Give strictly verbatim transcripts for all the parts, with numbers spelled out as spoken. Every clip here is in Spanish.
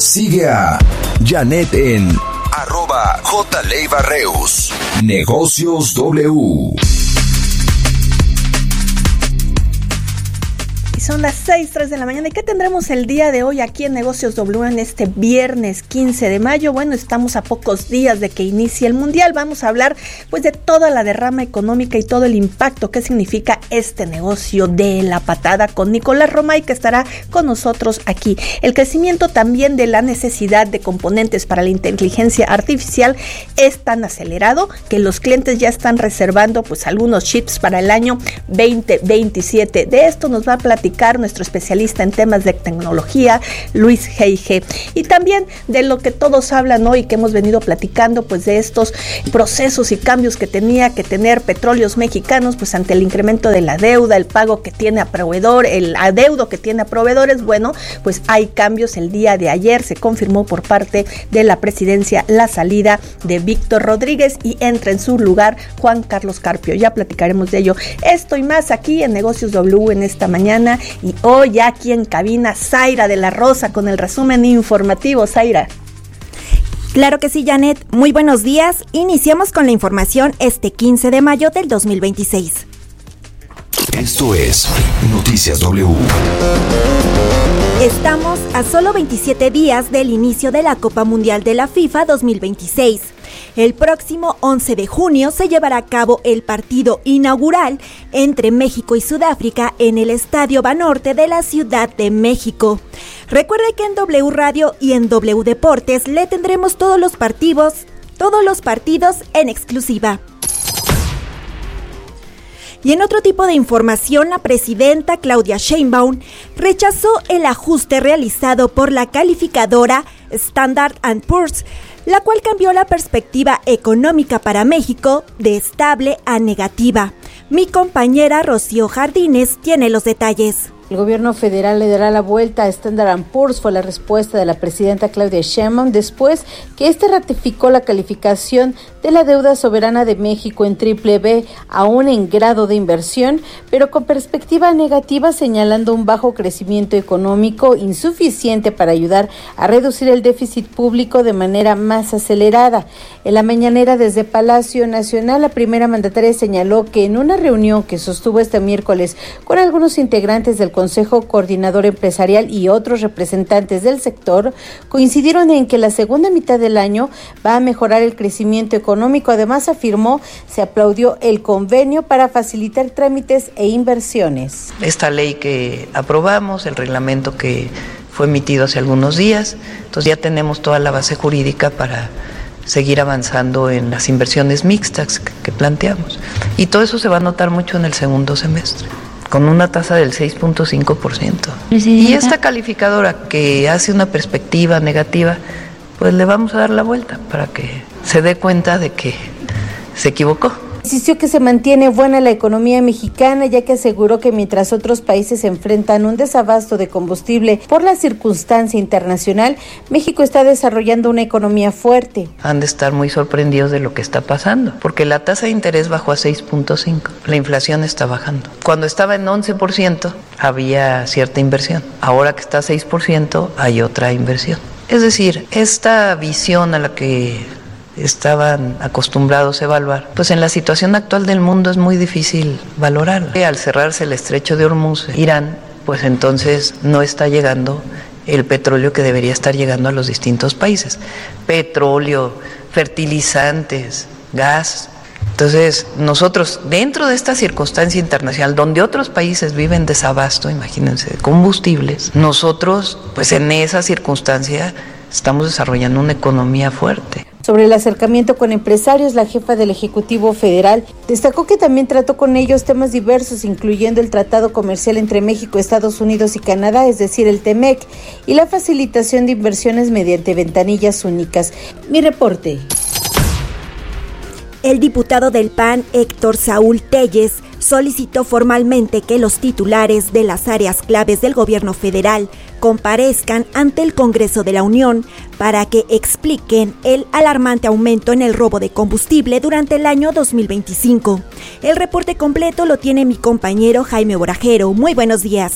Sigue a Janet en arroba J. Leiva Reus. Negocios W. Son las seis, tres de la mañana. ¿Y qué tendremos el día de hoy aquí en Negocios W en este viernes quince de mayo? Bueno, estamos a pocos días de que inicie el Mundial. Vamos a hablar pues de toda la derrama económica y todo el impacto que significa este negocio de la patada con Nicolás Romay, que estará con nosotros aquí. El crecimiento también de la necesidad de componentes para la inteligencia artificial es tan acelerado que los clientes ya están reservando pues algunos chips para el año veinte veintisiete. De esto nos va a platicar nuestro especialista en temas de tecnología, Luis Geige, y también de lo que todos hablan hoy, que hemos venido platicando, pues de estos procesos y cambios que tenía que tener Petróleos Mexicanos, pues ante el incremento de la deuda, el pago que tiene a proveedor, el adeudo que tiene a proveedores. Bueno, pues hay cambios. El día de ayer se confirmó por parte de la presidencia la salida de Víctor Rodríguez y entra en su lugar Juan Carlos Carpio. Ya platicaremos de ello. Esto y más aquí en Negocios W en esta mañana. Y hoy aquí en cabina, Zaira de la Rosa con el resumen informativo. Zaira. Claro que sí, Janet. Muy buenos días. Iniciamos con la información este quince de mayo del dos mil veintiséis. Esto es Noticias W. Estamos a solo veintisiete días del inicio de la Copa Mundial de la FIFA dos mil veintiséis. El próximo once de junio se llevará a cabo el partido inaugural entre México y Sudáfrica en el Estadio Banorte de la Ciudad de México. Recuerde que en W Radio y en W Deportes le tendremos todos los partidos, todos los partidos en exclusiva. Y en otro tipo de información, la presidenta Claudia Sheinbaum rechazó el ajuste realizado por la calificadora Standard and Poor's, la cual cambió la perspectiva económica para México de estable a negativa. Mi compañera Rocío Jardines tiene los detalles. El gobierno federal le dará la vuelta a Standard and Poor's, fue la respuesta de la presidenta Claudia Sheinbaum después que este ratificó la calificación de la deuda soberana de México en triple B, aún en grado de inversión, pero con perspectiva negativa, señalando un bajo crecimiento económico insuficiente para ayudar a reducir el déficit público de manera más acelerada. En la mañanera desde Palacio Nacional, la primera mandataria señaló que en una reunión que sostuvo este miércoles con algunos integrantes del Consejo Coordinador Empresarial y otros representantes del sector, coincidieron en que la segunda mitad del año va a mejorar el crecimiento económico. Además, afirmó, se aplaudió el convenio para facilitar trámites e inversiones. Esta ley que aprobamos, el reglamento que fue emitido hace algunos días, entonces ya tenemos toda la base jurídica para seguir avanzando en las inversiones mixtas que planteamos. Y todo eso se va a notar mucho en el segundo semestre, con una tasa del seis punto cinco por ciento. Y esta calificadora que hace una perspectiva negativa, pues le vamos a dar la vuelta para que se dé cuenta de que se equivocó. Insistió que se mantiene buena la economía mexicana, ya que aseguró que mientras otros países enfrentan un desabasto de combustible por la circunstancia internacional, México está desarrollando una economía fuerte. Han de estar muy sorprendidos de lo que está pasando, porque la tasa de interés bajó a seis punto cinco, la inflación está bajando. Cuando estaba en once por ciento había cierta inversión, ahora que está a seis por ciento hay otra inversión. Es decir, esta visión a la que estaban acostumbrados a evaluar, pues en la situación actual del mundo es muy difícil valorarla. Al cerrarse el estrecho de Hormuz, Irán, pues entonces no está llegando el petróleo que debería estar llegando a los distintos países. Petróleo, fertilizantes, gas. Entonces, nosotros, dentro de esta circunstancia internacional, donde otros países viven desabasto, imagínense, de combustibles, nosotros, pues en esa circunstancia, estamos desarrollando una economía fuerte. Sobre el acercamiento con empresarios, la jefa del Ejecutivo Federal destacó que también trató con ellos temas diversos, incluyendo el tratado comercial entre México, Estados Unidos y Canadá, es decir, el TEMEC, y la facilitación de inversiones mediante ventanillas únicas. Mi reporte. El diputado del P A N, Héctor Saúl Telles, solicitó formalmente que los titulares de las áreas claves del gobierno federal comparezcan ante el Congreso de la Unión para que expliquen el alarmante aumento en el robo de combustible durante el año dos mil veinticinco. El reporte completo lo tiene mi compañero Jaime Borajero. Muy buenos días.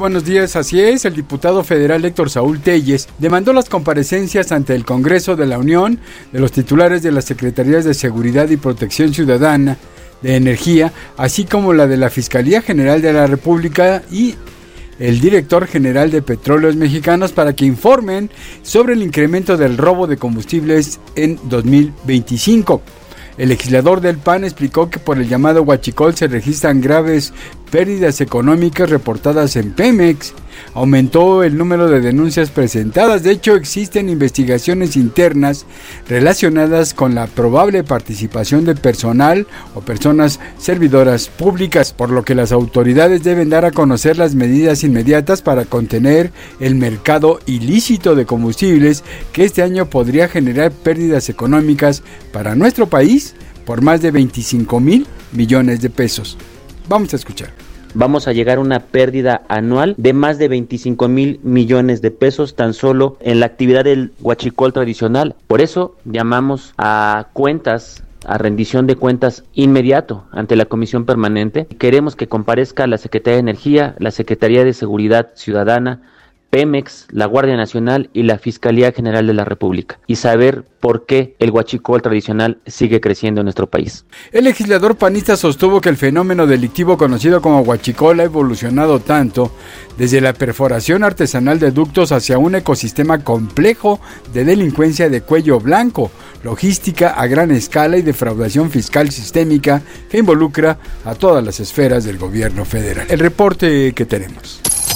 Buenos días, así es, el diputado federal Héctor Saúl Telles demandó las comparecencias ante el Congreso de la Unión de los titulares de las Secretarías de Seguridad y Protección Ciudadana, de Energía, así como la de la Fiscalía General de la República y el director general de Petróleos Mexicanos para que informen sobre el incremento del robo de combustibles en dos mil veinticinco. El legislador del P A N explicó que por el llamado huachicol se registran graves pérdidas económicas reportadas en Pemex. Aumentó el número de denuncias presentadas. De hecho, existen investigaciones internas relacionadas con la probable participación de personal o personas servidoras públicas, por lo que las autoridades deben dar a conocer las medidas inmediatas para contener el mercado ilícito de combustibles que este año podría generar pérdidas económicas para nuestro país por más de veinticinco mil millones de pesos. Vamos a escuchar. Vamos a llegar a una pérdida anual de más de veinticinco mil millones de pesos tan solo en la actividad del huachicol tradicional. Por eso llamamos a cuentas, a rendición de cuentas inmediato ante la Comisión Permanente. Queremos que comparezca la Secretaría de Energía, la Secretaría de Seguridad Ciudadana, Pemex, la Guardia Nacional y la Fiscalía General de la República, y saber por qué el huachicol tradicional sigue creciendo en nuestro país. El legislador panista sostuvo que el fenómeno delictivo conocido como huachicol ha evolucionado tanto desde la perforación artesanal de ductos hacia un ecosistema complejo de delincuencia de cuello blanco, logística a gran escala y defraudación fiscal sistémica que involucra a todas las esferas del gobierno federal. El reporte que tenemos.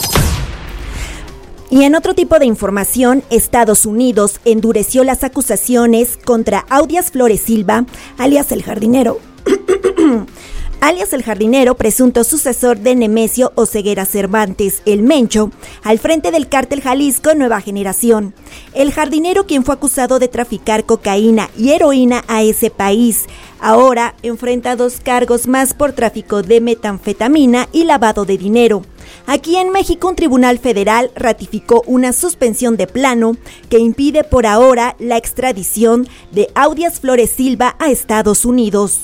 Y en otro tipo de información, Estados Unidos endureció las acusaciones contra Audias Flores Silva, alias El Jardinero, alias El Jardinero, presunto sucesor de Nemesio Oseguera Cervantes, el Mencho, al frente del cártel Jalisco Nueva Generación. El Jardinero, quien fue acusado de traficar cocaína y heroína a ese país, ahora enfrenta dos cargos más por tráfico de metanfetamina y lavado de dinero. Aquí en México, un tribunal federal ratificó una suspensión de plano que impide por ahora la extradición de Audias Flores Silva a Estados Unidos.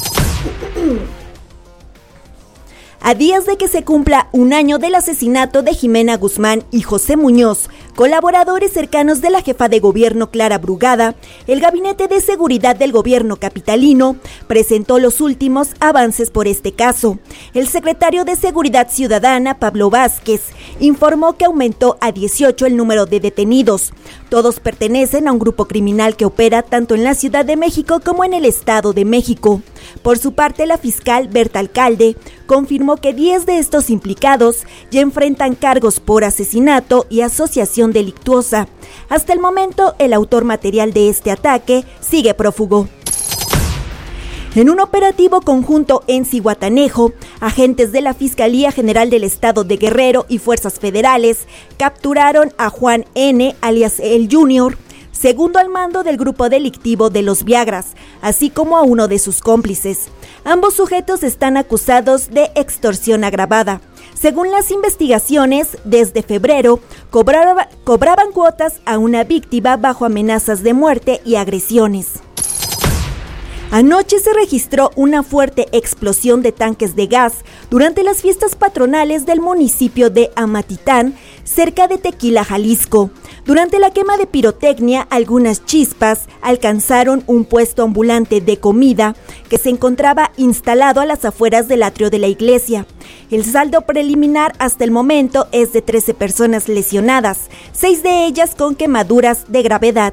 A días de que se cumpla un año del asesinato de Jimena Guzmán y José Muñoz, colaboradores cercanos de la jefa de gobierno Clara Brugada, el Gabinete de Seguridad del Gobierno capitalino presentó los últimos avances por este caso. El secretario de Seguridad Ciudadana, Pablo Vázquez, informó que aumentó a dieciocho el número de detenidos. Todos pertenecen a un grupo criminal que opera tanto en la Ciudad de México como en el Estado de México. Por su parte, la fiscal Berta Alcalde confirmó que diez de estos implicados ya enfrentan cargos por asesinato y asociación delictuosa. Hasta el momento, el autor material de este ataque sigue prófugo. En un operativo conjunto en Zihuatanejo, agentes de la Fiscalía General del Estado de Guerrero y fuerzas federales capturaron a Juan N., alias El Junior, segundo al mando del grupo delictivo de Los Viagras, así como a uno de sus cómplices. Ambos sujetos están acusados de extorsión agravada. Según las investigaciones, desde febrero cobraba, cobraban cuotas a una víctima bajo amenazas de muerte y agresiones. Anoche se registró una fuerte explosión de tanques de gas durante las fiestas patronales del municipio de Amatitán, cerca de Tequila, Jalisco. Durante la quema de pirotecnia, algunas chispas alcanzaron un puesto ambulante de comida que se encontraba instalado a las afueras del atrio de la iglesia. El saldo preliminar hasta el momento es de trece personas lesionadas, seis de ellas con quemaduras de gravedad.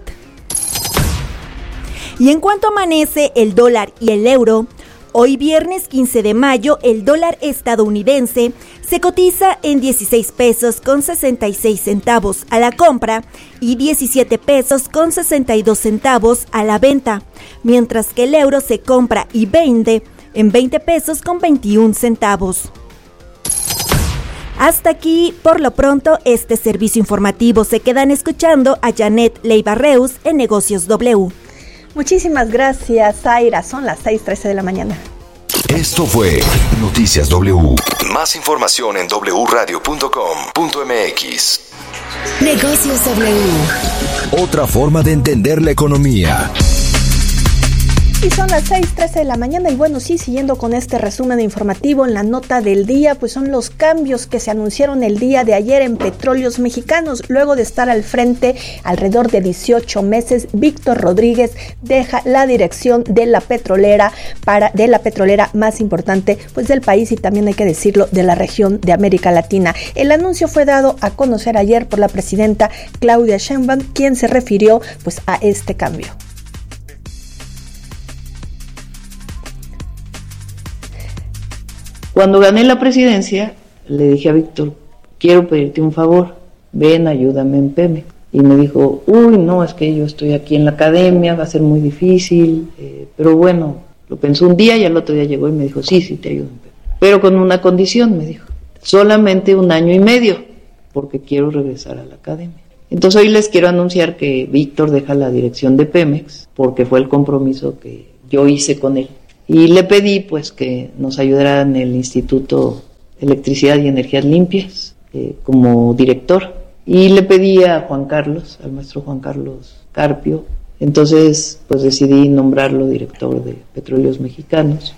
Y en cuanto amanece el dólar y el euro, hoy viernes quince de mayo el dólar estadounidense se cotiza en dieciséis pesos con sesenta y seis centavos a la compra y diecisiete pesos con sesenta y dos centavos a la venta, mientras que el euro se compra y vende en veinte pesos con veintiún centavos. Hasta aquí, por lo pronto, este servicio informativo. Se quedan escuchando a Janet Leiva Reus en Negocios W. Muchísimas gracias, Zaira. Son las seis trece de la mañana. Esto fue Noticias W. Más información en doble u radio punto com punto m x. Negocios W. Otra forma de entender la economía. Y son las seis trece de la mañana y bueno, sí, siguiendo con este resumen informativo en la nota del día, pues son los cambios que se anunciaron el día de ayer en Petróleos Mexicanos. Luego de estar al frente alrededor de dieciocho meses, Víctor Rodríguez deja la dirección de la petrolera para de la petrolera más importante pues del país y también hay que decirlo de la región de América Latina. El anuncio fue dado a conocer ayer por la presidenta Claudia Sheinbaum, quien se refirió pues a este cambio. Cuando gané la presidencia, le dije a Víctor, quiero pedirte un favor, ven, ayúdame en Pemex. Y me dijo, uy, no, es que yo estoy aquí en la academia, va a ser muy difícil, eh, pero bueno, lo pensó un día y al otro día llegó y me dijo, sí, sí, te ayudo en Pemex. Pero con una condición, me dijo, solamente un año y medio, porque quiero regresar a la academia. Entonces hoy les quiero anunciar que Víctor deja la dirección de Pemex, porque fue el compromiso que yo hice con él. Y le pedí pues que nos ayudara en el Instituto de Electricidad y Energías Limpias eh, como director. Y le pedí a Juan Carlos, al maestro Juan Carlos Carpio, entonces pues decidí nombrarlo director de Petróleos Mexicanos.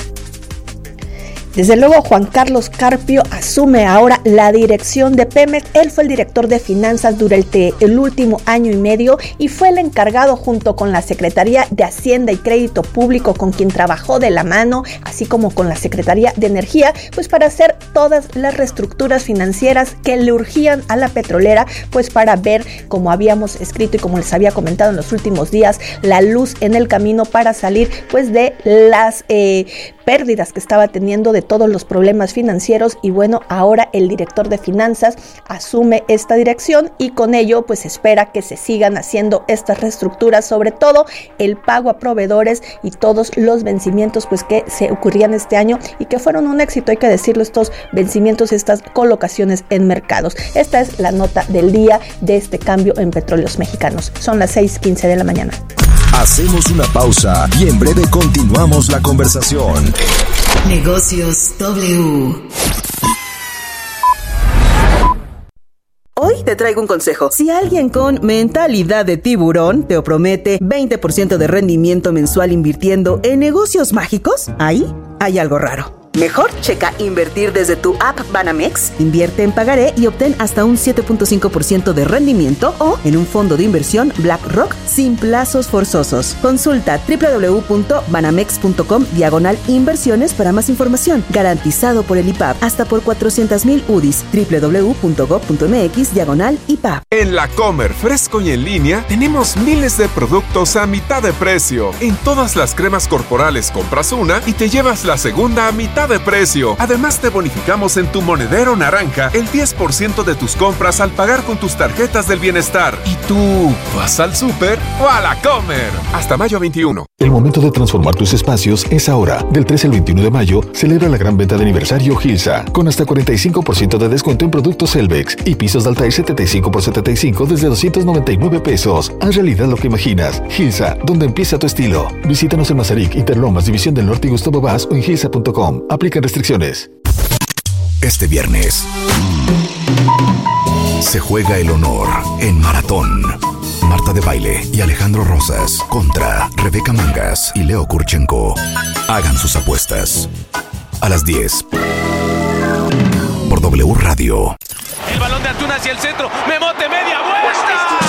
Desde luego, Juan Carlos Carpio asume ahora la dirección de Pemex. Él fue el director de finanzas durante el último año y medio y fue el encargado junto con la Secretaría de Hacienda y Crédito Público, con quien trabajó de la mano, así como con la Secretaría de Energía, pues para hacer todas las reestructuras financieras que le urgían a la petrolera, pues para ver, como habíamos escrito y como les había comentado en los últimos días, la luz en el camino para salir pues de las eh, pérdidas que estaba teniendo, de todos los problemas financieros. Y bueno, ahora el director de finanzas asume esta dirección y con ello pues espera que se sigan haciendo estas reestructuras, sobre todo el pago a proveedores y todos los vencimientos pues que se ocurrían este año y que fueron un éxito, hay que decirlo, estos vencimientos, estas colocaciones en mercados. Esta es la nota del día de este cambio en Petróleos Mexicanos. Son las seis quince de la mañana. Hacemos una pausa y en breve continuamos la conversación. Negocios W. Hoy te traigo un consejo. Si alguien con mentalidad de tiburón te promete veinte por ciento de rendimiento mensual invirtiendo en negocios mágicos, ahí hay algo raro. Mejor checa invertir desde tu app Banamex, invierte en pagaré y obtén hasta un siete punto cinco por ciento de rendimiento o en un fondo de inversión BlackRock sin plazos forzosos. Consulta doble u doble u doble u punto banamex punto com diagonal inversiones para más información. Garantizado por el I P A B hasta por cuatrocientos mil U D I S. doble u doble u doble u punto gob punto mx diagonal I P A B. En La Comer, fresco y en línea, tenemos miles de productos a mitad de precio. En todas las cremas corporales compras una y te llevas la segunda a mitad de precio. Además te bonificamos en tu monedero naranja el diez por ciento de tus compras al pagar con tus tarjetas del bienestar. ¿Y tú vas al súper o a La Comer? Hasta mayo veintiuno. El momento de transformar tus espacios es ahora. Del trece al veintiuno de mayo, celebra la gran venta de aniversario Gilsa, con hasta cuarenta y cinco por ciento de descuento en productos Elvex y pisos de Altair setenta y cinco por setenta y cinco desde doscientos noventa y nueve pesos. Haz realidad lo que imaginas. Gilsa, donde empieza tu estilo. Visítanos en Mazarik, Interlomas, División del Norte y Gustavo Vaz o en gilsa punto com. Aplican restricciones. Este viernes se juega el honor en Maratón. Marta de Baile y Alejandro Rosas contra Rebeca Mangas y Leo Kurchenko. Hagan sus apuestas. A las diez. Por W Radio. El balón de Antuna hacia el centro. Memote, media vuelta.